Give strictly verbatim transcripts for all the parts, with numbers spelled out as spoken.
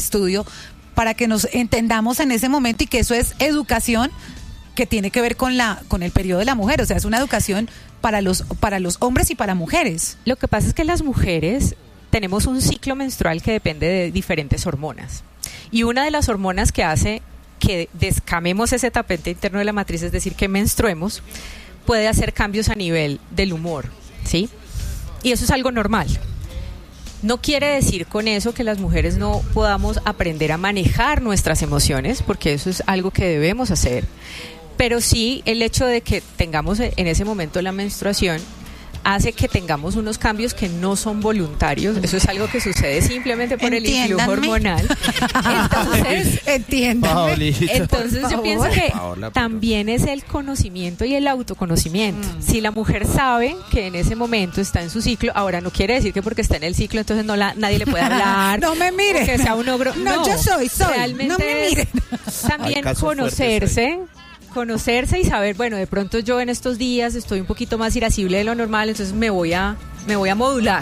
estudio para que nos entendamos en ese momento y que eso es educación que tiene que ver con la con el periodo de la mujer, o sea, es una educación para los para los hombres y para mujeres. Lo que pasa es que las mujeres tenemos un ciclo menstrual que depende de diferentes hormonas. Y una de las hormonas que hace que descamemos ese tapete interno de la matriz, es decir, que menstruemos, puede hacer cambios a nivel del humor, ¿sí? Y eso es algo normal. No quiere decir con eso que las mujeres no podamos aprender a manejar nuestras emociones, porque eso es algo que debemos hacer. Pero sí, el hecho de que tengamos en ese momento la menstruación hace que tengamos unos cambios que no son voluntarios. Eso es algo que sucede simplemente por el influjo hormonal. Entonces, entiéndame. Entonces yo pienso que también es el conocimiento y el autoconocimiento. Mm. Si la mujer sabe que en ese momento está en su ciclo, ahora no quiere decir que porque está en el ciclo entonces no la, nadie le puede hablar. No me mire. Que sea un ogro. No, no, yo soy, soy. Realmente no me mire. También conocerse. conocerse y saber, bueno, de pronto yo en estos días estoy un poquito más irascible de lo normal, entonces me voy a me voy a modular.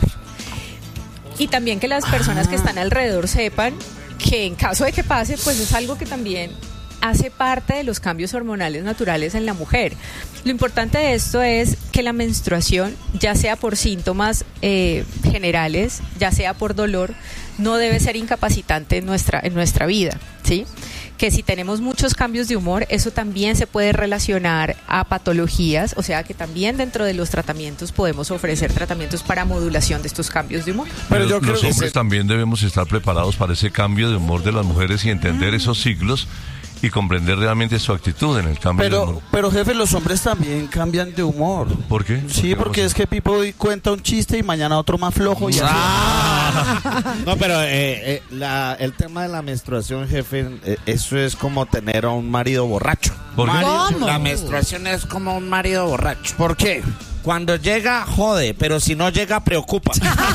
Y también que las personas ah. que están alrededor sepan que en caso de que pase, pues es algo que también hace parte de los cambios hormonales naturales en la mujer. Lo importante de esto es que la menstruación, ya sea por síntomas eh, generales, ya sea por dolor, no debe ser incapacitante en nuestra, en nuestra vida, ¿sí? Que si tenemos muchos cambios de humor, eso también se puede relacionar a patologías, o sea que también dentro de los tratamientos podemos ofrecer tratamientos para modulación de estos cambios de humor. Pero yo creo los que hombres se... también debemos estar preparados para ese cambio de humor de las mujeres y entender mm. esos ciclos y comprender realmente su actitud en el cambio pero, de humor. Pero jefe, los hombres también cambian de humor. ¿Por qué? Sí, porque es que Pipo hoy cuenta un chiste y mañana otro más flojo y ah. así. No, pero eh, eh, la, el tema de la menstruación, jefe, eh, eso es como tener a un marido borracho. ¿Por qué? ¿Cómo? La menstruación es como un marido borracho. ¿Por qué? Cuando llega, jode, pero si no llega, preocupa.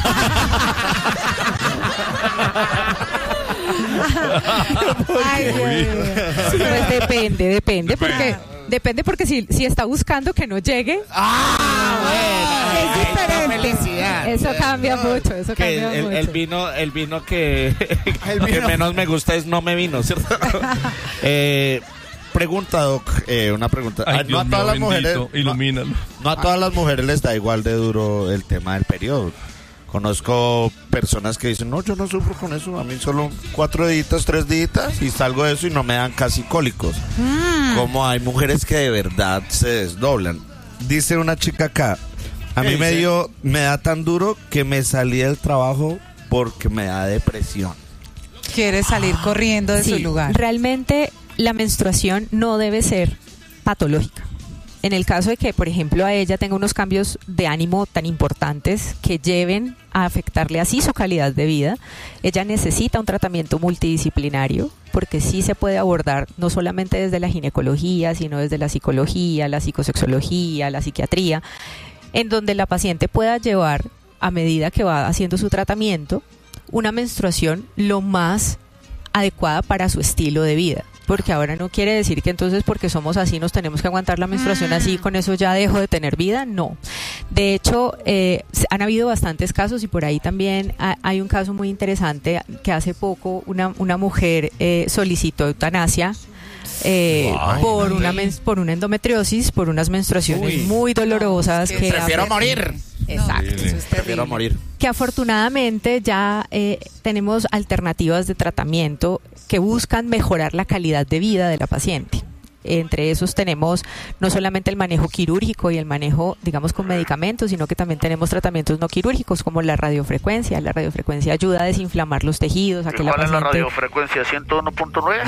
Ay, pues depende, depende, porque depende porque si, si está buscando que no llegue, ah, bueno, es diferente. Felicidad. Eso cambia mucho, eso que cambia el, mucho. El vino, el vino que, el vino. que menos me gusta es no me vino, ¿cierto? eh, Pregunta, Doc, eh, una pregunta. Ay, no a todas las mujeres, ilumínalo. No, no a todas las mujeres les da igual de duro el tema del periodo. Conozco personas que dicen, no, yo no sufro con eso, a mí solo cuatro días, tres días y salgo de eso y no me dan casi cólicos. Mm. Como hay mujeres que de verdad se desdoblan. Dice una chica acá, a mí me dio, me da tan duro que me salí del trabajo porque me da depresión. Quiere salir ah, corriendo de sí, su lugar. Realmente la menstruación no debe ser patológica. En el caso de que, por ejemplo, a ella tenga unos cambios de ánimo tan importantes que lleven a afectarle así su calidad de vida, ella necesita un tratamiento multidisciplinario, porque sí se puede abordar no solamente desde la ginecología, sino desde la psicología, la psicosexología, la psiquiatría, en donde la paciente pueda llevar, a medida que va haciendo su tratamiento, una menstruación lo más adecuada para su estilo de vida. Porque ahora no quiere decir que entonces porque somos así nos tenemos que aguantar la menstruación mm. así, con eso ya dejo de tener vida, no. De hecho, eh, han habido bastantes casos y por ahí también ha, hay un caso muy interesante que hace poco una, una mujer eh, solicitó eutanasia eh, Ay, por, una men- por una endometriosis, por unas menstruaciones Uy. muy dolorosas. No, que prefiero morir. Exacto. Sí, sí. Prefiero morir. Que afortunadamente ya eh, tenemos alternativas de tratamiento que buscan mejorar la calidad de vida de la paciente. Entre esos tenemos no solamente el manejo quirúrgico y el manejo, digamos, con medicamentos, sino que también tenemos tratamientos no quirúrgicos como la radiofrecuencia. La radiofrecuencia ayuda a desinflamar los tejidos. A que la ¿Cuál paciente... es la radiofrecuencia? ¿ciento uno punto nueve?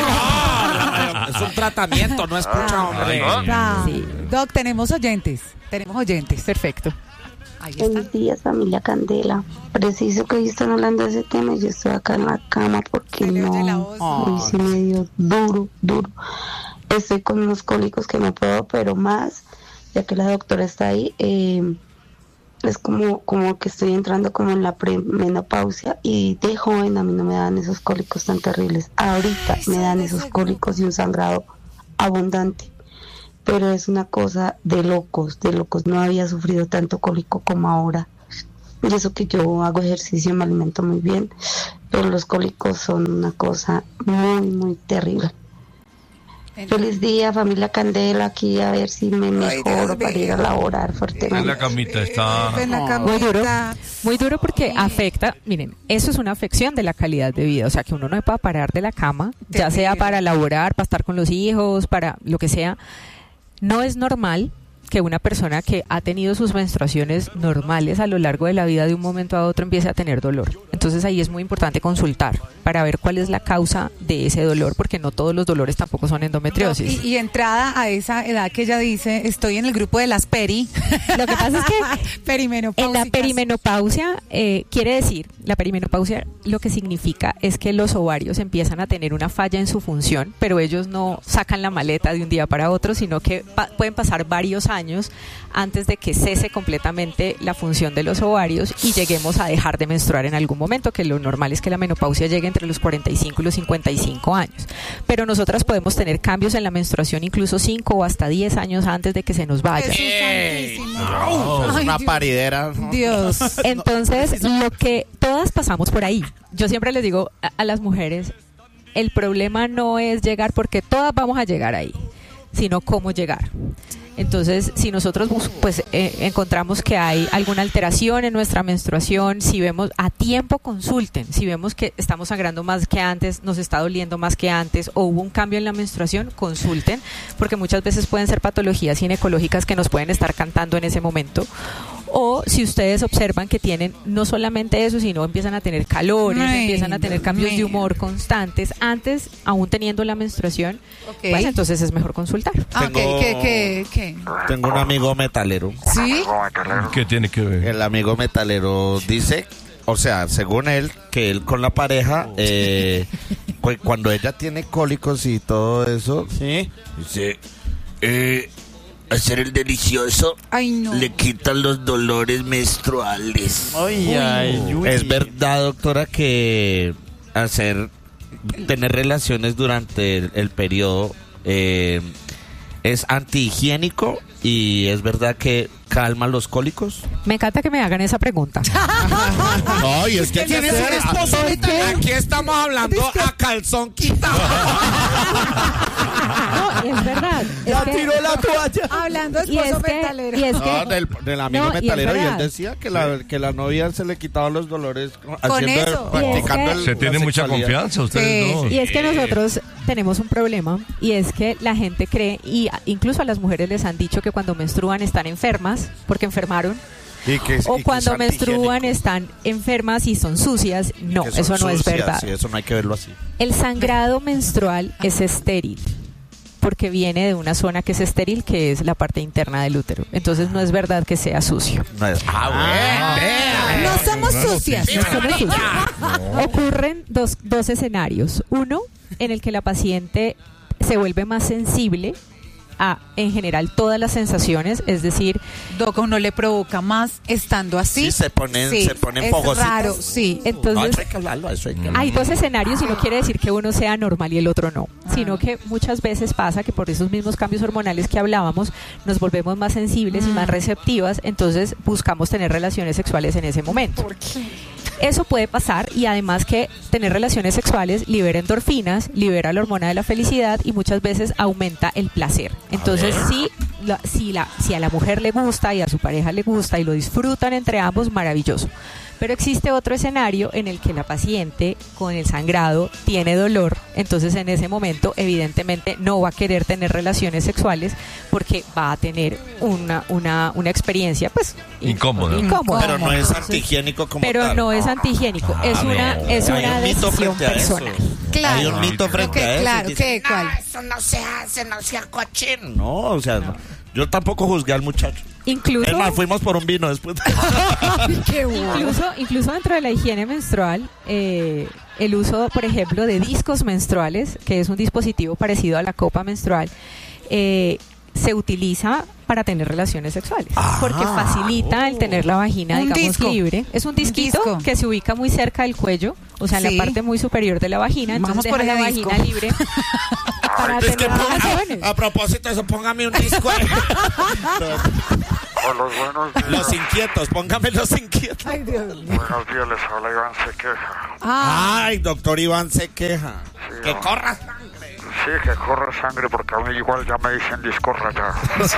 Es un tratamiento, no escucha, hombre. Ah, sí. Doc, tenemos oyentes. Tenemos oyentes. Perfecto. Buenos días, familia Candela. Preciso que hoy están hablando de ese tema y yo estoy acá en la cama porque no, hoy sí me dio duro, duro. Estoy con unos cólicos que no puedo, pero más, ya que la doctora está ahí, eh, es como, como que estoy entrando como en la premenopausia y de joven a mí no me dan esos cólicos tan terribles. Ahorita me dan esos cólicos y un sangrado abundante. Pero es una cosa de locos, de locos. No había sufrido tanto cólico como ahora. Y eso que yo hago ejercicio y me alimento muy bien, pero los cólicos son una cosa muy, muy terrible. Feliz día, familia Candela, aquí a ver si me mejoro para ir a laborar fuertemente. En la camita está... En la camita. Muy duro, muy duro porque afecta, miren, eso es una afección de la calidad de vida, o sea que uno no pueda parar de la cama, ya sea para laborar, para estar con los hijos, para lo que sea. No es normal que una persona que ha tenido sus menstruaciones normales a lo largo de la vida de un momento a otro empiece a tener dolor. Entonces ahí es muy importante consultar para ver cuál es la causa de ese dolor, porque no todos los dolores tampoco son endometriosis. No, y, y entrada a esa edad que ella dice, estoy en el grupo de las peri. Lo que pasa es que en la perimenopausia, eh, quiere decir, la perimenopausia lo que significa es que los ovarios empiezan a tener una falla en su función, pero ellos no sacan la maleta de un día para otro, sino que pa- pueden pasar varios años años antes de que cese completamente la función de los ovarios y lleguemos a dejar de menstruar en algún momento, que lo normal es que la menopausia llegue entre los cuarenta y cinco y los cincuenta y cinco años. Pero nosotras podemos tener cambios en la menstruación incluso cinco o hasta diez años antes de que se nos vaya. ¡Ey! No, es una Dios. paridera. Dios. Entonces, lo que todas pasamos por ahí. Yo siempre les digo a, a las mujeres, el problema no es llegar, porque todas vamos a llegar ahí, sino cómo llegar. Entonces, si nosotros pues eh, encontramos que hay alguna alteración en nuestra menstruación, si vemos a tiempo, consulten. Si vemos que estamos sangrando más que antes, nos está doliendo más que antes, o hubo un cambio en la menstruación, consulten, porque muchas veces pueden ser patologías ginecológicas que nos pueden estar cantando en ese momento. O si ustedes observan que tienen no solamente eso, sino empiezan a tener calores, Ay, empiezan a tener cambios mío. de humor constantes antes, aún teniendo la menstruación, Okay. pues entonces es mejor consultar. Ah, ok, Tengo- ¿qué, qué, qué? Tengo un amigo metalero. ¿Sí? ¿Qué tiene que ver? El amigo metalero dice, o sea, según él, que él con la pareja, eh, cu- cuando ella tiene cólicos y todo eso, Sí. dice, eh, hacer el delicioso Ay, no. le quitan los dolores menstruales. Ay, ay, uy. Es verdad, doctora, que hacer, tener relaciones durante el, el periodo eh, es antihigiénico y es verdad que calma los cólicos. Me encanta que me hagan esa pregunta. No, y es que ¿Quién es el esposo ahorita? aquí estamos hablando a calzón quitado. No, es verdad. Ya es que- tiró la toalla. Hablando de y es esposo que, metalero. y es que No, del, del amigo No, y es metalero, y, él verdad. decía que la, que la novia se le quitaba los dolores Con haciendo, eso. practicando Y es el- Se la tiene mucha sexualidad. confianza, ustedes Sí, no. Y es que nosotros tenemos un problema, y es que la gente cree, y a- incluso a las mujeres les han dicho que cuando menstruan están enfermas porque enfermaron, Y que- y o que cuando es menstruan antihigiénico. están enfermas y son sucias. No, Que son eso no es sucias, verdad. sí, eso no hay que verlo así. El sangrado menstrual es estéril porque viene de una zona que es estéril, que es la parte interna del útero. Entonces no es verdad que sea sucio. No es- ah, bueno. No somos sucias. No somos sucios. Ocurren dos, dos escenarios. Uno, en el que la paciente se vuelve más sensible a, en general, todas las sensaciones, es decir, Doc, no le provoca más estando así. Sí, se ponen- Sí, se ponen es fogositas. raro, sí. No, entonces eso hay que hablarlo, eso hay que hablarlo. hay dos escenarios y no quiere decir que uno sea normal y el otro no, sino que muchas veces pasa que por esos mismos cambios hormonales que hablábamos nos volvemos más sensibles y más receptivas, entonces buscamos tener relaciones sexuales en ese momento. Eso puede pasar, y además que tener relaciones sexuales libera endorfinas, libera la hormona de la felicidad y muchas veces aumenta el placer. Entonces, si, la, si, la, si a la mujer le gusta y a su pareja le gusta y lo disfrutan entre ambos, maravilloso. Pero existe otro escenario en el que la paciente con el sangrado tiene dolor, entonces en ese momento evidentemente no va a querer tener relaciones sexuales porque va a tener una, una, una experiencia pues Incómoda. incómoda. Pero no es Entonces, antihigiénico como pero tal. no es antihigiénico, es no. una, es Hay una un mito decisión frente a eso. personal. Claro. Hay un mito frente Ok, a eso. claro, Dicen, ¿qué? ¿Cuál? "No, eso no se hace, no sea cochino". No, o sea, no. Yo tampoco juzgué al muchacho. Incluso, Es más, fuimos por un vino después. Qué bueno. incluso, incluso dentro de la higiene menstrual, eh, el uso, por ejemplo, de discos menstruales, que es un dispositivo parecido a la copa menstrual, eh, se utiliza para tener relaciones sexuales, porque facilita el tener la vagina, Un digamos, disco. libre. Es un disquito disco. que se ubica muy cerca del cuello, o sea, en Sí. la parte muy superior de la vagina, Vamos entonces por deja la ese vagina disco. libre para Es que tener ponga- relaciones. a, a propósito de eso, póngame un disco ahí. Carlos, buenos días. Los inquietos, póngame los inquietos. Ay, Dios mío. Buenos días, les habla Iván Sequeja. Ah, Ay, doctor Iván se queja. Sí, Que no. corra. Sí, que corre sangre porque a mí igual ya me dicen discorra ya.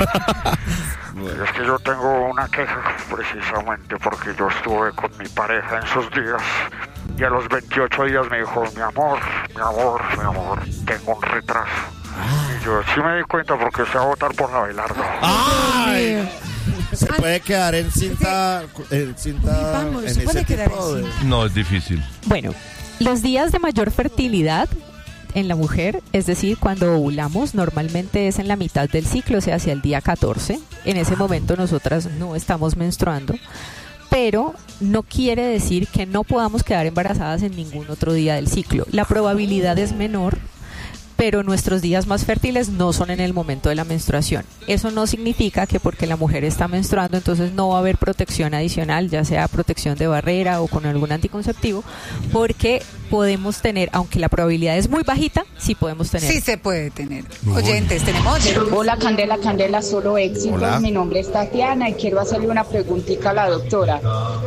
Y es que yo tengo una queja precisamente porque yo estuve con mi pareja en sus días y a los veintiocho días me dijo, mi amor, mi amor, mi amor, tengo un retraso. Y yo sí me di cuenta porque se va a votar por la Abelardo. Ay, se puede quedar en cinta, en cinta, Vamos, en se puede ese quedar tipo en de... cinta. No, es difícil. Bueno, los días de mayor fertilidad en la mujer, es decir, cuando ovulamos, normalmente es en la mitad del ciclo, o sea, hacia el día catorce. En ese momento nosotras no estamos menstruando, pero no quiere decir que no podamos quedar embarazadas en ningún otro día del ciclo. La probabilidad es menor, pero nuestros días más fértiles no son en el momento de la menstruación. Eso no significa que porque la mujer está menstruando, entonces no va a haber protección adicional, ya sea protección de barrera o con algún anticonceptivo, porque podemos tener, aunque la probabilidad es muy bajita, sí podemos tener. sí se puede tener. Oyentes, tenemos. Hola Candela, Candela, solo éxitos. Hola. Mi nombre es Tatiana y quiero hacerle una preguntita a la doctora.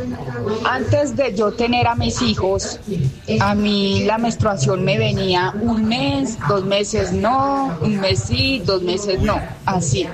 Antes de yo tener a mis hijos, a mí la menstruación me venía un mes, dos meses no, un mes sí, dos meses no, así.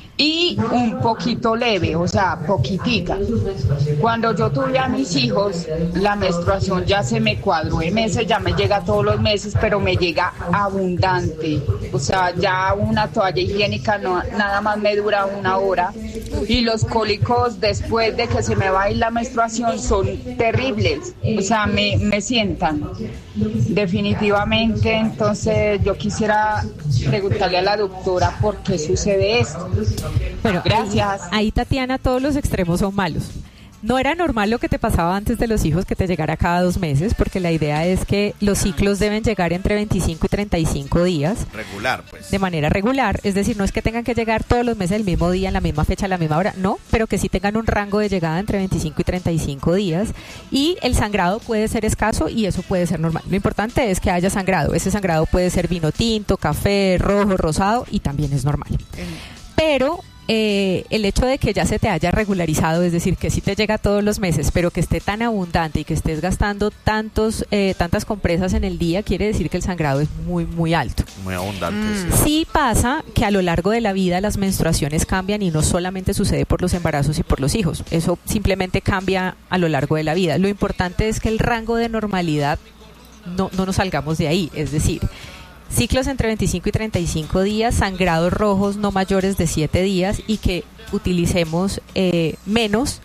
Y un poquito leve, o sea, poquitica. Cuando yo tuve a mis hijos, la menstruación ya se me cuadró de meses, ya me llega todos los meses, pero me llega abundante. O sea, ya una toalla higiénica no, nada más me dura una hora. Y los cólicos después de que se me va a ir la menstruación son terribles. O sea, me, me sientan. Definitivamente, entonces yo quisiera preguntarle a la doctora por qué sucede esto. Bueno, Gracias. Ahí, ahí, Tatiana, todos los extremos son malos. No era normal lo que te pasaba antes de los hijos, que te llegara cada dos meses, porque la idea es que los ciclos deben llegar entre veinticinco y treinta y cinco días. Regular, pues. De manera regular, es decir, no es que tengan que llegar todos los meses el mismo día, en la misma fecha, a la misma hora, no, pero que sí tengan un rango de llegada entre veinticinco y treinta y cinco días, y el sangrado puede ser escaso y eso puede ser normal. Lo importante es que haya sangrado. Ese sangrado puede ser vino tinto, café, rojo, rosado, y también es normal. Pero eh, el hecho de que ya se te haya regularizado, es decir, que sí te llega todos los meses, pero que esté tan abundante y que estés gastando tantos eh, tantas compresas en el día, quiere decir que el sangrado es muy, muy alto. Muy abundante, Mm. sí. Sí pasa que a lo largo de la vida las menstruaciones cambian y no solamente sucede por los embarazos y por los hijos. Eso simplemente cambia a lo largo de la vida. Lo importante es que el rango de normalidad no, no nos salgamos de ahí, es decir, ciclos entre veinticinco y treinta y cinco días, sangrados rojos no mayores de siete días y que utilicemos eh, menos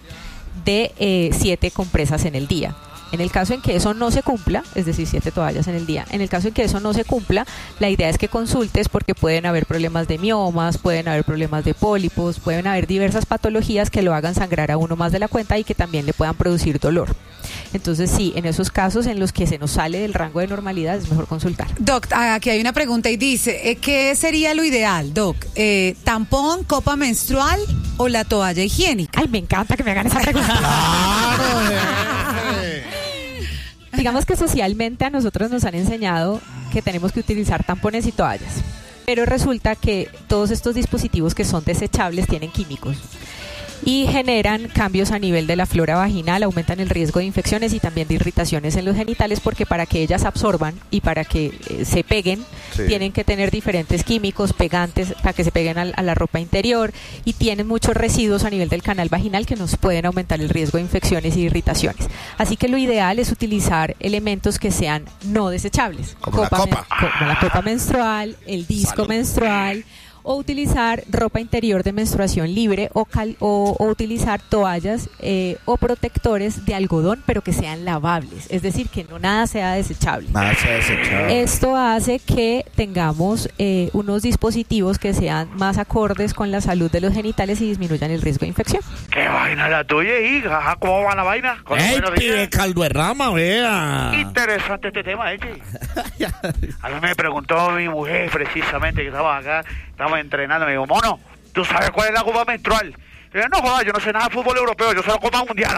de eh, siete compresas en el día. En el caso en que eso no se cumpla, es decir, siete toallas en el día, en el caso en que eso no se cumpla, la idea es que consultes porque pueden haber problemas de miomas, pueden haber problemas de pólipos, pueden haber diversas patologías que lo hagan sangrar a uno más de la cuenta y que también le puedan producir dolor. Entonces sí, en esos casos en los que se nos sale del rango de normalidad es mejor consultar. Doc, aquí hay una pregunta y dice, eh, ¿qué sería lo ideal, Doc? Eh, ¿Tampón, copa menstrual o la toalla higiénica? Ay, me encanta que me hagan esa pregunta. Digamos que socialmente a nosotros nos han enseñado que tenemos que utilizar tampones y toallas, pero resulta que todos estos dispositivos que son desechables tienen químicos y generan cambios a nivel de la flora vaginal, aumentan el riesgo de infecciones y también de irritaciones en los genitales, porque para que ellas absorban y para que eh, se peguen, Sí. tienen que tener diferentes químicos pegantes para que se peguen a, a la ropa interior, y tienen muchos residuos a nivel del canal vaginal que nos pueden aumentar el riesgo de infecciones y irritaciones. Así que lo ideal es utilizar elementos que sean no desechables, Como la copa. men- como la copa menstrual, el disco Salud. menstrual, o utilizar ropa interior de menstruación libre o, cal- o, o utilizar toallas eh, o protectores de algodón, pero que sean lavables, es decir, que no nada sea desechable. Nada se ha desechado. Esto hace que tengamos eh, unos dispositivos que sean más acordes con la salud de los genitales y disminuyan el riesgo de infección. ¿Qué vaina la tuya, hija? Ajá, ¿cómo va la vaina? Con los ¡Ey, buenos días. pibe caldo de rama, vea! Interesante este tema, ¿eh? A mí me preguntó mi mujer precisamente que estaba acá, estamos entrenando, me dijo, mono, ¿tú sabes cuál es la copa menstrual? Y yo, no jodas, yo no sé nada de fútbol europeo, yo sé la copa mundial.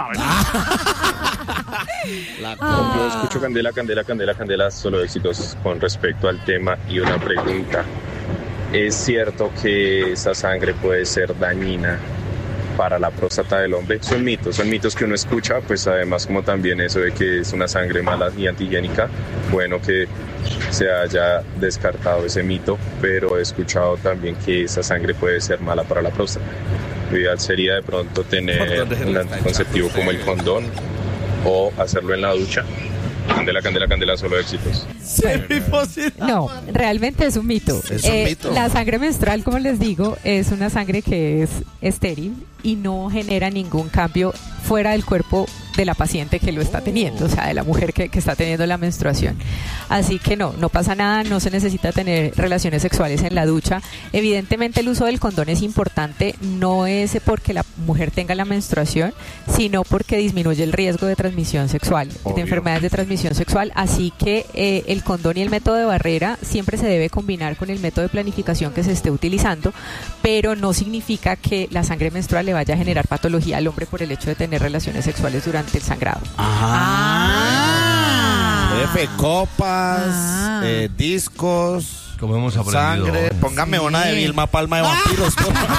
La Ah. Yo escucho Candela, Candela, Candela, Candela, solo éxitos con respecto al tema. Y una pregunta, ¿es cierto que esa sangre puede ser dañina para la próstata del hombre. Son mitos, son mitos que uno escucha, pues además como también eso de que es una sangre mala y antihigiénica, bueno que se haya descartado ese mito, pero he escuchado también que esa sangre puede ser mala para la próstata. Lo ideal sería de pronto tener un anticonceptivo como el condón o hacerlo en la ducha. Candela, candela, candela, solo éxitos. No, realmente es un mito. Es un Eh, mito. La sangre menstrual, como les digo, es una sangre que es estéril y no genera ningún cambio fuera del cuerpo de la paciente que lo está teniendo, o sea, de la mujer que, que está teniendo la menstruación. Así que no, no pasa nada, no se necesita tener relaciones sexuales en la ducha. Evidentemente el uso del condón es importante, no es porque la mujer tenga la menstruación, sino porque disminuye el riesgo de transmisión sexual, Obvio. de enfermedades de transmisión sexual. Así que eh, el condón y el método de barrera siempre se debe combinar con el método de planificación que se esté utilizando, pero no significa que la sangre menstrual le vaya a generar patología al hombre por el hecho de tener relaciones sexuales durante el sangrado. Ah. F, copas, Ah. eh, discos, Como hemos aprendido sangre. hoy. Póngame Sí. una de Vilma Palma de vampiros.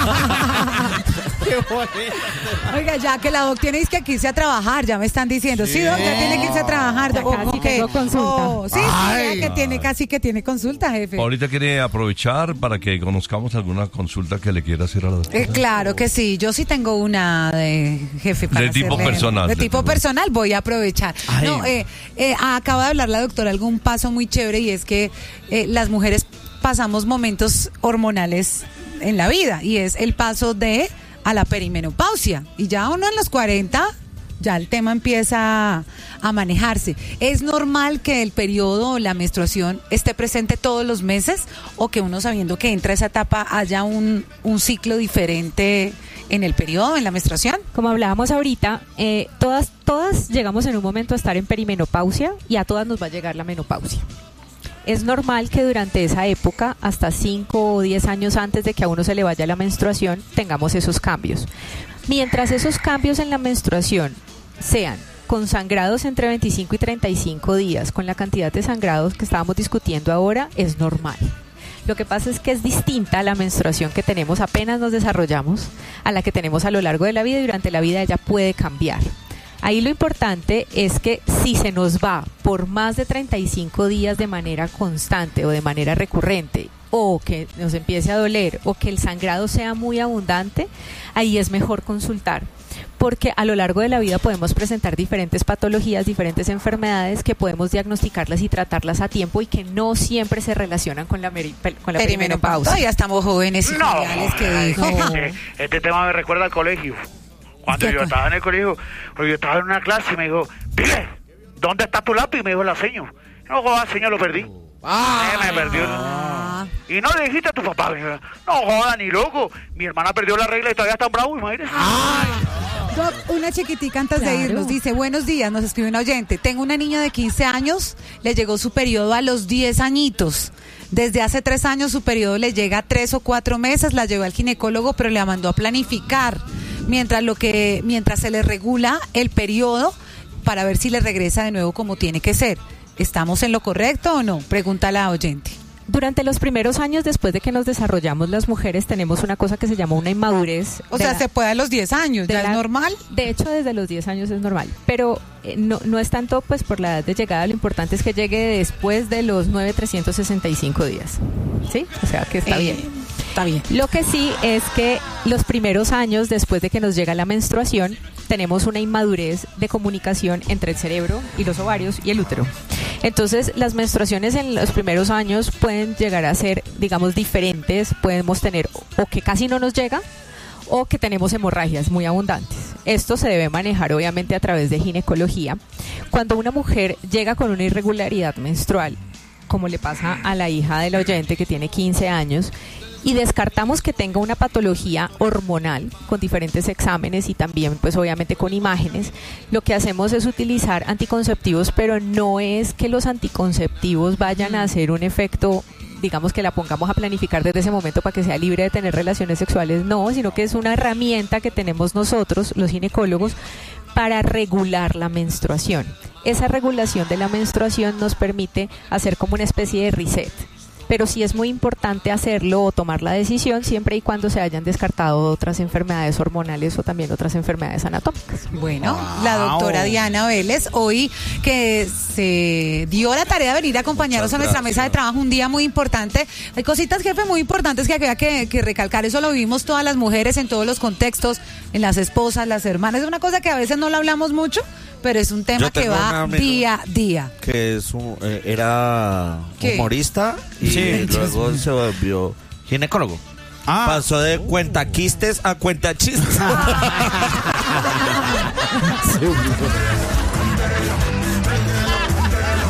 Qué bonito. Oiga, ya que la doc tiene que irse a trabajar, ya me están diciendo. Sí, doc, ya tiene que irse a trabajar. Ya doc, casi ok. tengo consulta. Oh, sí, sí, Ay. ya que tiene casi que tiene consulta, jefe. Ahorita quiere aprovechar para que conozcamos alguna consulta que le quiera hacer a la doctora. Eh, claro que sí, yo sí tengo una de jefe para De tipo hacerle- personal, De de tipo tipo- personal, voy a aprovechar. Ay. No, eh, eh, acaba de hablar la doctora algún paso muy chévere y es que eh, las mujeres pasamos momentos hormonales en la vida y es el paso de a la perimenopausia y ya uno en los cuarenta ya el tema empieza a manejarse. ¿Es normal que el periodo o la menstruación esté presente todos los meses o que uno sabiendo que entra a esa etapa haya un, un ciclo diferente en el periodo, en la menstruación? Como hablábamos ahorita, eh, todas, todas llegamos en un momento a estar en perimenopausia y a todas nos va a llegar la menopausia. Es normal que durante esa época, hasta cinco o diez años antes de que a uno se le vaya la menstruación, tengamos esos cambios. Mientras esos cambios en la menstruación sean con sangrados entre veinticinco y treinta y cinco días, con la cantidad de sangrados que estábamos discutiendo ahora, es normal. Lo que pasa es que es distinta a la menstruación que tenemos apenas nos desarrollamos, a la que tenemos a lo largo de la vida y durante la vida ella puede cambiar. Ahí lo importante es que si se nos va por más de treinta y cinco días de manera constante o de manera recurrente, o que nos empiece a doler, o que el sangrado sea muy abundante, ahí es mejor consultar. Porque a lo largo de la vida podemos presentar diferentes patologías, diferentes enfermedades que podemos diagnosticarlas y tratarlas a tiempo y que no siempre se relacionan con la, meri- con la perimenopausia. Todavía estamos jóvenes y No. joviales, que dijo. Este, este tema me recuerda al colegio. Cuando ¿Qué yo co- estaba en el colegio, porque yo estaba en una clase y me dijo, dile, ¿dónde está tu lápiz? Me dijo la seño. No jodas, señor, lo perdí. Eh, me perdió. Ah. Y no le dijiste a tu papá. Me dijo, no joda, ni loco. Mi hermana perdió la regla y todavía está bravo, imagínese. Doc, una chiquitica antes de Claro. irnos, dice, buenos días, nos escribe un oyente, tengo una niña de quince años, le llegó su periodo a los diez añitos, desde hace tres años su periodo le llega a tres o cuatro meses, la llevó al ginecólogo, pero le mandó a planificar, mientras, lo que, mientras se le regula el periodo, para ver si le regresa de nuevo como tiene que ser. ¿Estamos en lo correcto o no? Pregunta la oyente. Durante los primeros años después de que nos desarrollamos las mujeres tenemos una cosa que se llama una inmadurez. O de sea, la- se puede a los diez años, de ¿ya la- es normal? De hecho, desde los diez años es normal, pero eh, no, no es tanto pues por la edad de llegada, lo importante es que llegue después de los nueve mil trescientos sesenta y cinco días, ¿sí? O sea, que está Eh, bien. Está bien. Lo que sí es que los primeros años después de que nos llega la menstruación tenemos una inmadurez de comunicación entre el cerebro y los ovarios y el útero. Entonces, las menstruaciones en los primeros años pueden llegar a ser, digamos, diferentes. Podemos tener o que casi no nos llega o que tenemos hemorragias muy abundantes. Esto se debe manejar obviamente a través de ginecología. Cuando una mujer llega con una irregularidad menstrual, como le pasa a la hija del oyente que tiene quince años, y descartamos que tenga una patología hormonal con diferentes exámenes y también pues obviamente con imágenes, lo que hacemos es utilizar anticonceptivos, pero no es que los anticonceptivos vayan a hacer un efecto, digamos que la pongamos a planificar desde ese momento para que sea libre de tener relaciones sexuales, no, sino que es una herramienta que tenemos nosotros, los ginecólogos, para regular la menstruación. Esa regulación de la menstruación nos permite hacer como una especie de reset. pero sí es muy importante hacerlo o tomar la decisión siempre y cuando se hayan descartado otras enfermedades hormonales o también otras enfermedades anatómicas. Bueno, wow. La doctora Diana Vélez, hoy que se dio la tarea de venir a acompañarnos Muchas a nuestra gracias. Mesa de trabajo, un día muy importante. Hay cositas, jefe, muy importantes que había que, que recalcar. Eso lo vivimos todas las mujeres en todos los contextos, en las esposas, las hermanas. Es una cosa que a veces no lo hablamos mucho, pero es un tema que va día a día. Que es un, eh, era ¿Qué? humorista y Sí, luego sí. se volvió ginecólogo. Ah. Pasó de cuentaquistes a cuentachistes. Sí.